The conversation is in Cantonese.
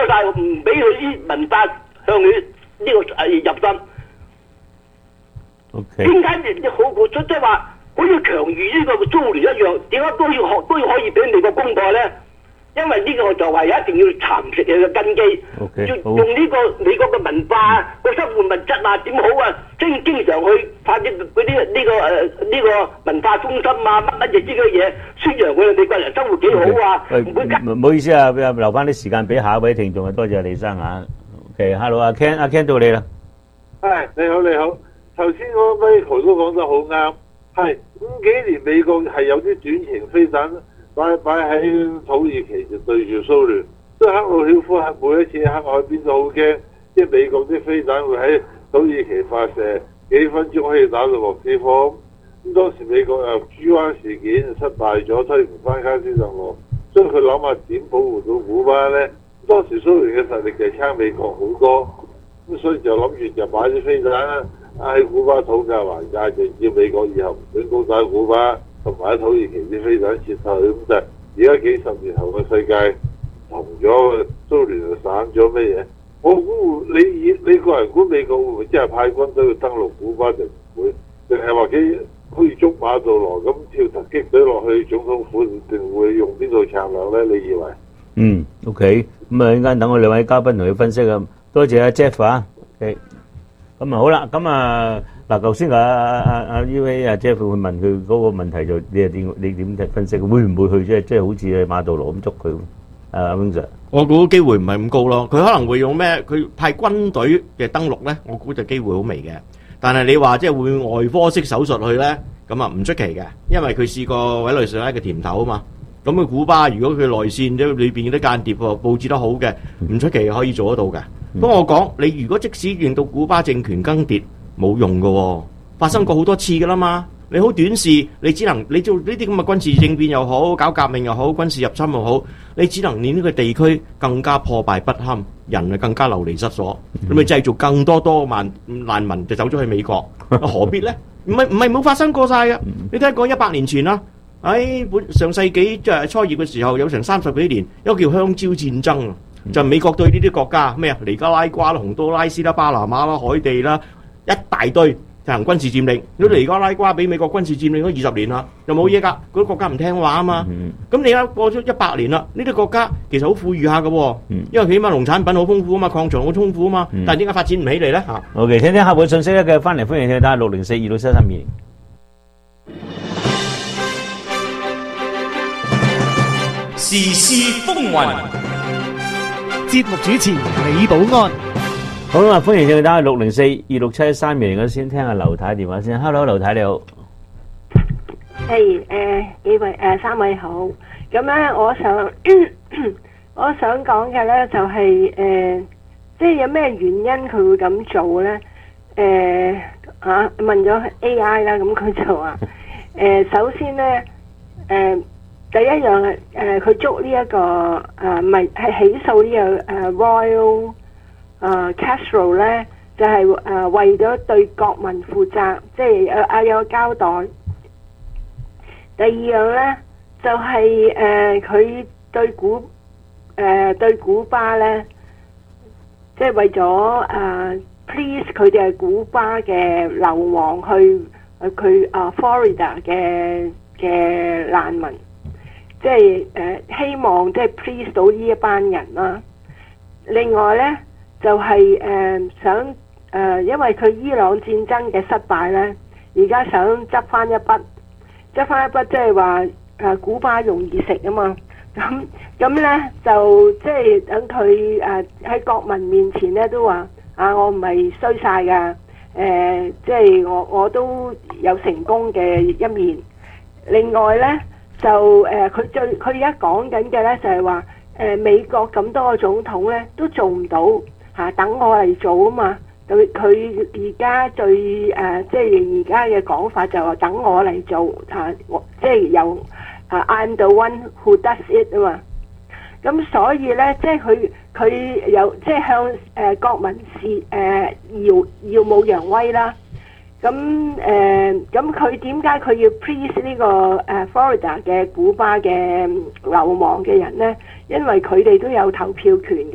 開晒，唔俾佢啲文化向佢呢個入心。 OK， 點解你好即係話好似強如呢個蘇聯一樣，點解都要可以俾美國攻破咧？因為呢個就係一定要蠶食佢嘅根基。 OK， 用呢個美國嘅文化個生活物質啊點好啊，經常去發啲嗰啲呢個文化中心啊乜嘢之類嘢，宣揚佢哋美國人生活幾好啊，唔會唔好意思啊，留翻啲時間俾下一位聽眾啊，多謝李生啊。OK，hello，阿 Ken 到你啦。 係，你好你好，頭先嗰位Michael都講得好啱，係5幾年美國係有啲短程飛彈擺喺土耳其就對住蘇聯，即係克魯曉夫係每一次喺黑海邊都好驚，即係美國啲飛彈會喺土耳其發射，幾分鐘可以打到莫斯科。咁當時美國又豬灣事件失敗咗，推唔翻卡斯特羅，所以佢諗下點保護到古巴呢？當時蘇聯嘅實力就差美國好多，咁所以就諗住就擺啲飛彈啦，喺古巴討價還價，就叫美國以後唔准攻打古巴，同埋喺土耳其啲飛彈撤退。咁就而家幾十年後嘅世界同咗，蘇聯就散咗咩嘢？我估你個人估美國會唔會真係派軍隊去登陸古巴，就唔會，定係或者好似捉馬杜羅咁跳突擊隊落去總統府，定會用邊度策略呢？你以為 ？OK， 咁啊，陣間等我兩位嘉賓同佢分析啊。多謝阿 Jeff 啊。OK， 咁啊好啦，咁啊嗱，頭先阿呢位阿 Jeff 會問佢嗰個問題，就你點分析？會唔會去即係好似馬杜羅咁捉佢？阿 Wing Sir， 我估機會唔係咁高咯。佢可能會用咩？佢派軍隊嘅登陸咧，我估就機會好微嘅。但係你話即係會外科式手術去咧，咁啊唔出奇嘅，因為佢試過委內瑞拉嘅甜頭啊嘛。咁佢古巴如果佢內線即係裏邊啲間諜佈置得好嘅，唔出奇可以做得到嘅。不過我講你如果即使令到古巴政權更迭，冇用㗎喎，發生過好多次㗎啦嘛。你好短視，你只能你做呢啲咁嘅軍事政變又好，搞革命又好，軍事入侵又好，你只能令呢個地區更加破敗不堪，人啊更加流離失所，你咪製造更多難民就走咗去美國，何必呢？唔係冇發生過晒嘅。你睇過100年前啦，喺上世紀即係初葉嘅時候，有成30幾年，一個叫香蕉戰爭，就美國對呢啲國家咩啊，尼加拉瓜啦、洪都拉斯啦、巴拿馬啦、海地啦，一大堆。進行軍事佔領，如果尼加拉瓜俾美國軍事佔領咗20年啦，又冇嘢㗎，嗰啲國家唔聽話啊嘛。咁你而家過咗100年啦，呢啲國家其實好富裕下嘅喎，因為起碼農產品好豐富啊嘛，礦場好豐富啊嘛，但係點解發展唔起嚟咧？嚇。 OK， 聽聽客戶信息咧，嘅翻嚟歡迎聽打604267320。 時事風雲， 節目主持李寶安。 好啦，歡迎你打去604267320嗰先聽下劉太電話先。Hello， 劉太你好。 幾位3位好。咁咧，我想講嘅咧就係即係有咩原因佢會咁做咧？問咗 AI 啦，咁佢就話首先咧第一樣佢捉呢一個唔係起訴呢個Royal Castro 咧，就係為咗對國民負責，即係有個交代。第二樣咧就係佢對古巴咧，即係為咗please 佢哋係古巴嘅流亡去佢Florida 嘅難民，即係希望即係 please 到呢一班人啦。另外咧就係想因為佢伊朗戰爭嘅失敗咧，而家想執翻一筆，即係話古巴容易食啊嘛。咁咧就即係等佢喺國民面前咧都話我唔係衰晒㗎，即係我都有成功嘅一面。另外咧就佢而家講緊嘅咧就係話美國咁多個總統咧都做唔到等我嚟做啊嘛。佢而家最即係而家嘅講法就話等我嚟做即係由I'm the one who does it 啊嘛。咁所以咧即係佢有即係向國民耀武揚威啦。咁佢點解佢要 please 呢個Florida 嘅古巴嘅流亡嘅人咧？因為佢哋都有投票權嘅。